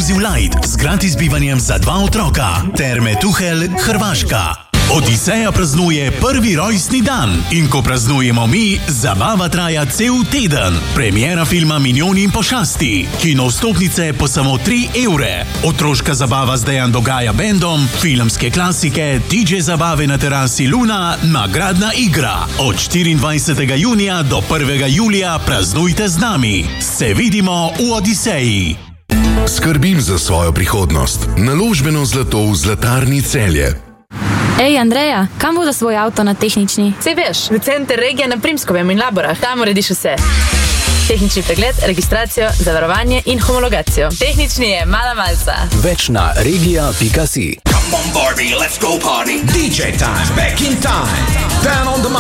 Exclusive Light z gratis bivanjem za 2 otroka. Terme Tuhelj, Hrvaška. Odiseja praznuje prvi rojstni dan in ko praznujemo mi, zabava traja cel teden. Premiera filma Milijoni in pošasti, kino vstopnice po samo 3 evre. Otroška zabava z Dejan Dogaja bendom, filmske klasike, DJ zabave na terasi Luna, nagradna igra. Od 24. junija do 1. julija praznujte z nami. Se vidimo v Odiseji. Skrbim za svojo prihodnost. Naložbeno zlato v Zlatarni Celje. Ej, Andreja, kam bo za svoj avto na tehnični? Sej veš, v center regije na Primskovem in Laborah, tam urediš vse. Tehnični pregled, registracijo, zavarovanje in homologacijo. Tehnični je mala malca. Več na regija.si. Come on Barbie, let's go party. DJ time, back in time. Down on the